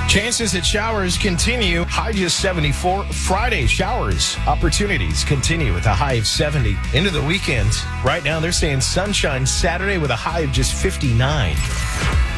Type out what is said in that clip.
Chances at showers continue. High just 74. Friday, showers, opportunities continue with a high of 70. Into the weekend. Right now, they're saying sunshine Saturday with a high of just 59.